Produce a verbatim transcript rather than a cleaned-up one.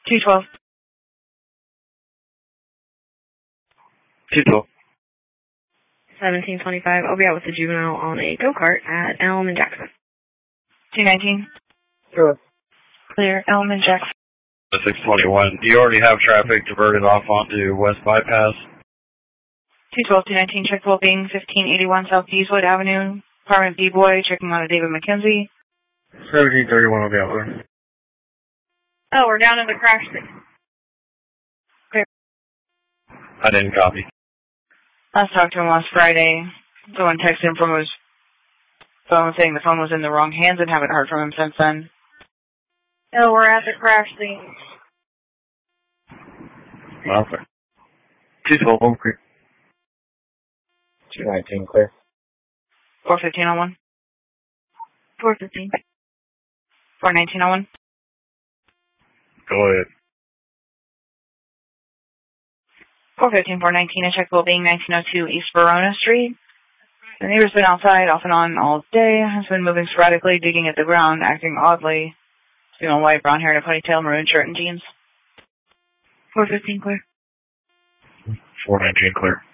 two twelve. two twelve. seventeen twenty-five. I'll be out with the juvenile on a go-kart at Elm and Jackson. two nineteen. Sure. Clear, Elm and Jackson. six twenty-one. Do you already have traffic diverted off onto West Bypass? two twelve, two nineteen, check well-being, fifteen eighty-one South Eastwood Avenue. Apartment B-Boy, checking on a David McKenzie. seventeen thirty-one will be out there. Oh, we're down in the crash scene. Okay. I didn't copy. Last talked to him last Friday. Someone texted him from his phone saying the phone was in the wrong hands and haven't heard from him since then. Oh, we're at the crash scene. Okay. two twelve, okay. two nineteen, clear. four fifteen on one. four fifteen. four nineteen on one. Go ahead. four fifteen, four nineteen, I checked well-being, nineteen oh two East Verona Street. The neighbor's been outside off and on all day, has been moving sporadically, digging at the ground, acting oddly. Female white, brown hair and a ponytail, maroon shirt and jeans. four fifteen clear. four nineteen clear.